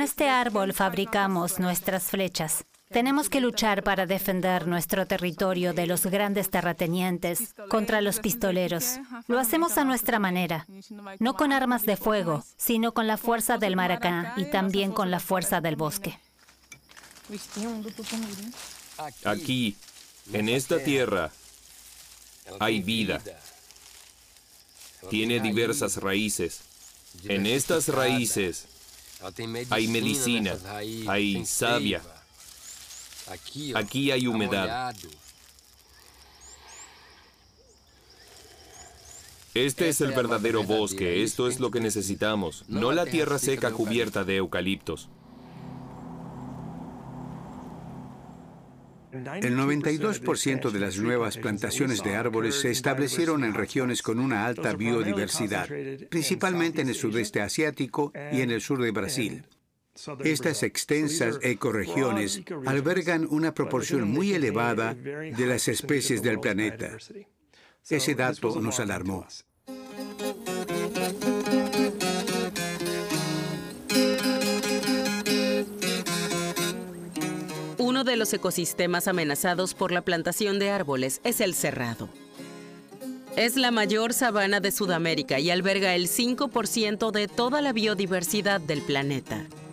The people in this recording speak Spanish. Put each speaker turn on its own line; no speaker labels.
este árbol fabricamos nuestras flechas. Tenemos que luchar para defender nuestro territorio de los grandes terratenientes contra los pistoleros. Lo hacemos a nuestra manera, no con armas de fuego, sino con la fuerza del maracá y también con la fuerza del bosque.
Aquí, en esta tierra, hay vida. Tiene diversas raíces. En estas raíces hay medicina, hay savia. Aquí hay humedad. Este es el verdadero bosque. Esto es lo que necesitamos, no la tierra seca cubierta de eucaliptos.
El 92% de las nuevas plantaciones de árboles se establecieron en regiones con una alta biodiversidad, principalmente en el sudeste asiático y en el sur de Brasil. Estas extensas ecorregiones albergan una proporción muy elevada de las especies del planeta. Ese dato nos alarmó.
Uno de los ecosistemas amenazados por la plantación de árboles es el cerrado. Es la mayor sabana de Sudamérica y alberga el 5% de toda la biodiversidad del planeta.